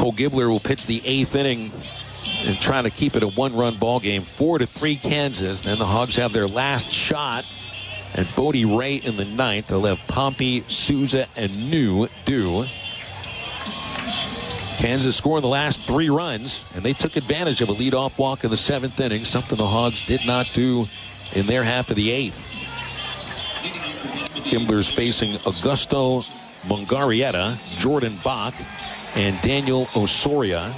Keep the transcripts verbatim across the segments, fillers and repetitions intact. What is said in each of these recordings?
Cole Gibbler will pitch the eighth inning and try to keep it a one-run ball game. Four to three Kansas. Then the Hogs have their last shot at Bodie Ray in the ninth. They'll have Pompey, Souza, and New do. Kansas scored the last three runs, and they took advantage of a leadoff walk in the seventh inning, something the Hogs did not do in their half of the eighth. Gibbler's facing Augusto Mungarieta, Jordan Bach, and Daniel Osoria.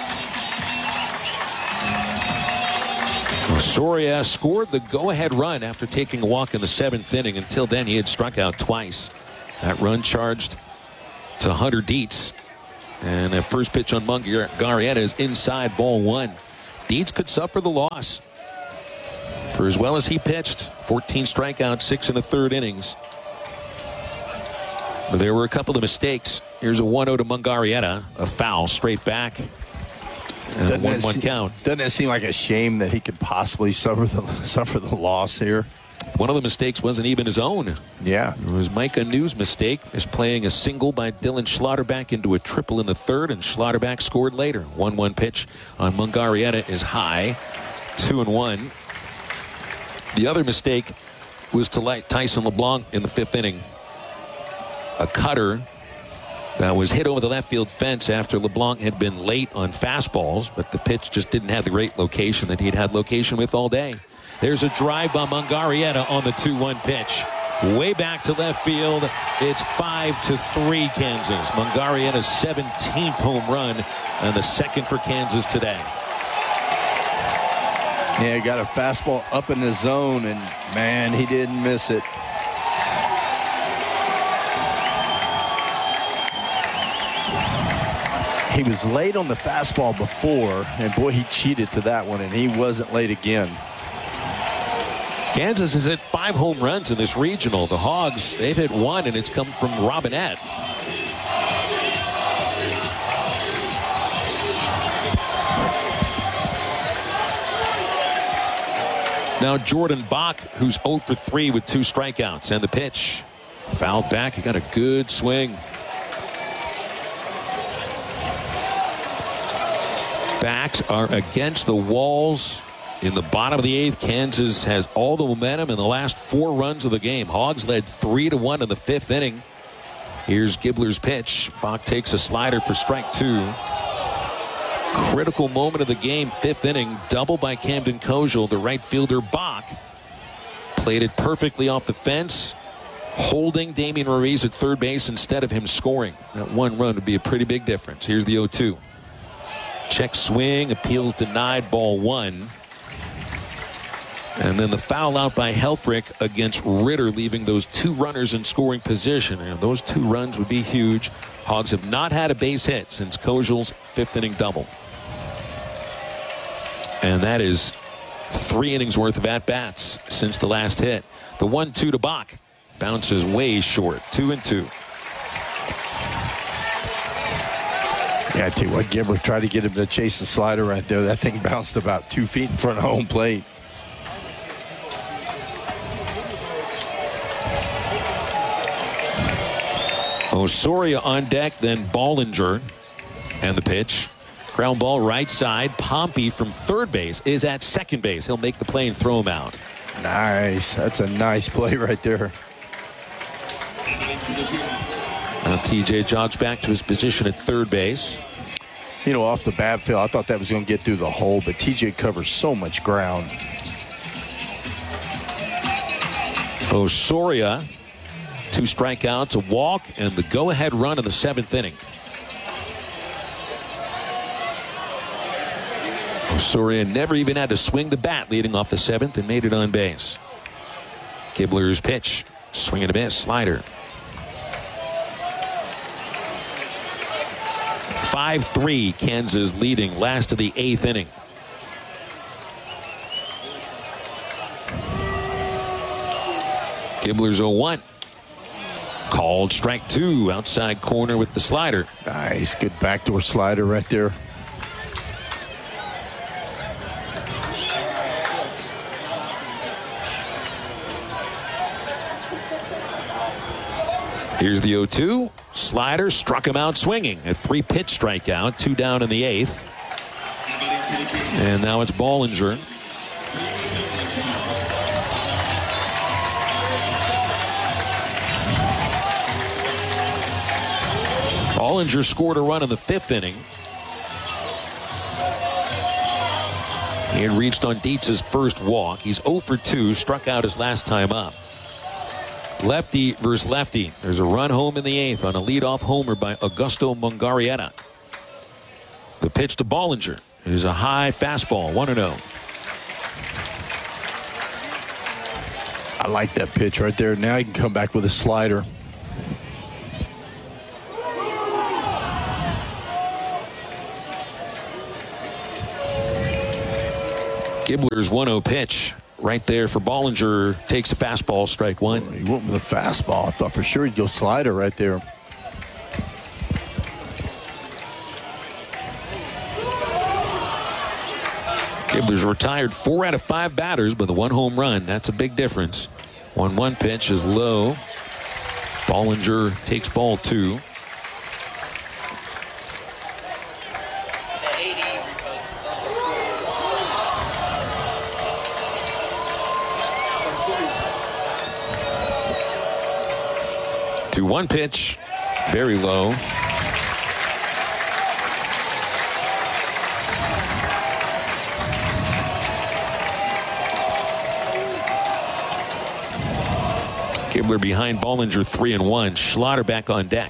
Osoria scored the go-ahead run after taking a walk in the seventh inning. Until then, he had struck out twice. That run charged to Hunter Dietz. And a first pitch on Mungarieta is inside, ball one. Dietz could suffer the loss. For as well as he pitched, fourteen strikeouts, six in the third innings. But there were a couple of mistakes. Here's a one oh to Mungarieta, a foul straight back. And a one one count. Doesn't it seem like a shame that he could possibly suffer the suffer the loss here? One of the mistakes wasn't even his own. Yeah. It was Micah New's mistake, is playing a single by Dylan Schlotterback into a triple in the third, and Schlotterback scored later. one one pitch on Mungarieta is high. two and one. The other mistake was to light Tyson LeBlanc in the fifth inning. A cutter that was hit over the left field fence after LeBlanc had been late on fastballs, but the pitch just didn't have the great location that he'd had location with all day. There's a drive by Mungarieta on the two one pitch. Way back to left field. It's five to three Kansas. Mungarieta's seventeenth home run and the second for Kansas today. Yeah, got a fastball up in the zone, and man, he didn't miss it. He was late on the fastball before, and boy, he cheated to that one, and he wasn't late again. Kansas has hit five home runs in this regional. The Hogs, they've hit one, and it's come from Robinette. Now Jordan Bach, who's oh for three with two strikeouts, and the pitch fouled back. He got a good swing. Backs are against the walls in the bottom of the eighth. Kansas has all the momentum in the last four runs of the game. Hogs led three to one in the fifth inning. Here's Gibbler's pitch. Bach takes a slider for strike two. Critical moment of the game, fifth inning, double by Camden Kojal. The right fielder Bach played it perfectly off the fence, holding Damian Ruiz at third base instead of him scoring. That one run would be a pretty big difference. Here's the oh two. Check swing, appeals denied, ball one. And then the foul out by Helfrich against Ritter, leaving those two runners in scoring position. And those two runs would be huge. Hogs have not had a base hit since Kojal's fifth inning double. And that is three innings worth of at-bats since the last hit. The one two to Bach bounces way short. Two and two. Yeah, I tell you what, Gibbler tried to get him to chase the slider right there. That thing bounced about two feet in front of home plate. Osoria on deck, then Ballinger. And the pitch. Ground ball right side. Pompey from third base is at second base. He'll make the play and throw him out. Nice. That's a nice play right there. Now T J jogs back to his position at third base. You know, off the bat, Phil, I thought that was going to get through the hole, but T J covers so much ground. Osoria, two strikeouts, a walk, and the go-ahead run in the seventh inning. Osoria never even had to swing the bat leading off the seventh and made it on base. Gibbler's pitch, swing and a miss, slider. five three, Kansas leading, last of the eighth inning. Gibbler's oh one. Called strike two, outside corner with the slider. Nice, good backdoor slider right there. Here's the oh two. Slider struck him out swinging. A three-pitch strikeout, two down in the eighth. And now it's Bollinger. Bollinger scored a run in the fifth inning. He had reached on Dietz's first walk. He's oh for two, struck out his last time up. Lefty versus lefty. There's a run home in the eighth on a leadoff homer by Augusto Mungarrieta. The pitch to Bollinger is a high fastball, one and oh. I like that pitch right there. Now he can come back with a slider. Gibler's one oh pitch right there for Bollinger. Takes a fastball, strike one. He went with a fastball. I thought for sure he'd go slider right there. Gibler's retired four out of five batters with a one home run. That's a big difference. one one pitch is low. Bollinger takes ball two. To one pitch, very low. Gibler behind Bollinger, three and one. Schlatter back on deck.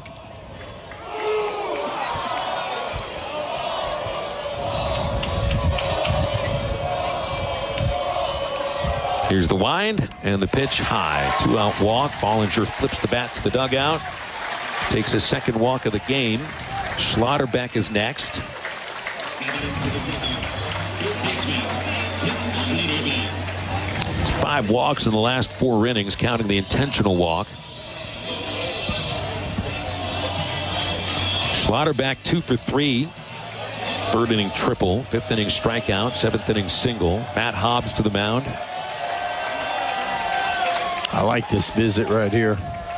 Here's the wind and the pitch high. Two out walk. Bollinger flips the bat to the dugout. Takes his second walk of the game. Schlotterbeck is next. It's five walks in the last four innings, counting the intentional walk. Schlotterbeck two for three. Third inning triple. Fifth inning strikeout. Seventh inning single. Matt Hobbs to the mound. I like this visit right here.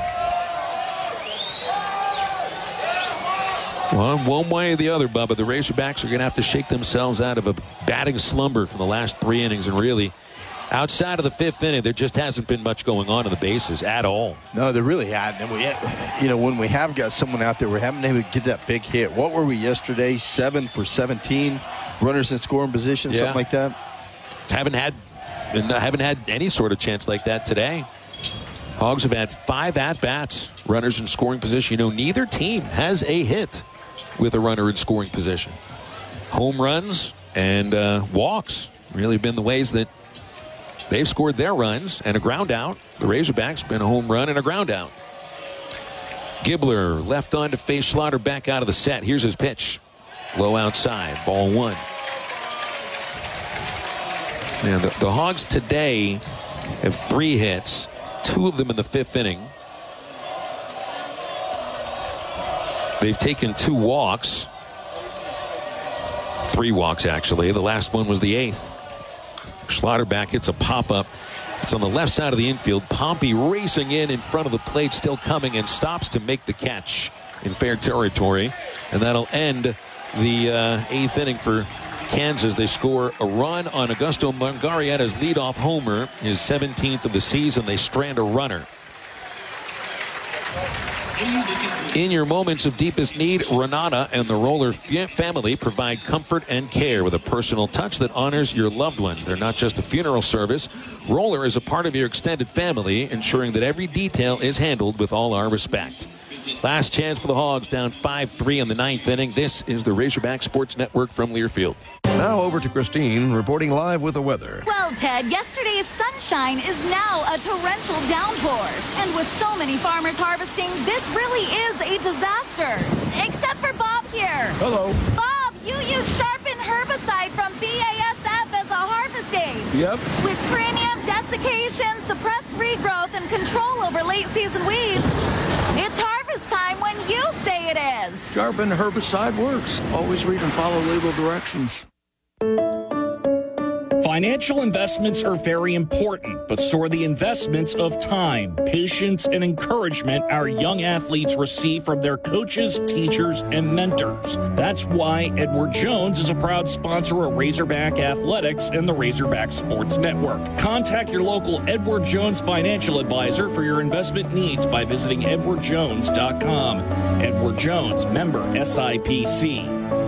Well, one way or the other, Bubba, the Razorbacks are going to have to shake themselves out of a batting slumber from the last three innings. And really, outside of the fifth inning, there just hasn't been much going on in the bases at all. No, there really hadn't. And we, you know, when we have got someone out there, we haven't been able to get that big hit. What were we yesterday? Seven for seventeen runners in scoring position, yeah. something like that. Haven't had, haven't had any sort of chance like that today. Hogs have had five at-bats, runners in scoring position. You know, neither team has a hit with a runner in scoring position. Home runs and uh, walks really been the ways that they've scored their runs, and a ground out. The Razorbacks been a home run and a ground out. Gibler left on to face Schlatter back out of the set. Here's his pitch. Low outside, ball one. And the, the Hogs today have three hits. Two of them in the fifth inning. They've taken two walks. Three walks, actually. The last one was the eighth. Schlotterbeck hits a pop-up. It's on the left side of the infield. Pompey racing in in front of the plate, still coming, and stops to make the catch in fair territory. And that'll end the uh, eighth inning for Kansas. They score a run on Augusto Mungarrieta's leadoff homer, his seventeenth of the season. They strand a runner. In your moments of deepest need, Renata and the Roller family provide comfort and care with a personal touch that honors your loved ones. They're not just a funeral service. Roller is a part of your extended family, ensuring that every detail is handled with all our respect. Last chance for the Hogs, down five three in the ninth inning. This is the Razorback Sports Network from Learfield. Now over to Christine, reporting live with the weather. Well, Ted, yesterday's sunshine is now a torrential downpour. And with so many farmers harvesting, this really is a disaster. Except for Bob here. Hello. Bob, you use Sharpen herbicide from B A S F as a harvest aid. Yep. With premium desiccation, suppressed regrowth, and control over late-season weeds, it's harvest time when you say it is. Sharpen herbicide works. Always read and follow label directions. Financial investments are very important, but so are the investments of time, patience, and encouragement our young athletes receive from their coaches, teachers, and mentors. That's why Edward Jones is a proud sponsor of Razorback Athletics and the Razorback Sports Network. Contact your local Edward Jones financial advisor for your investment needs by visiting edward jones dot com. Edward Jones, member S I P C.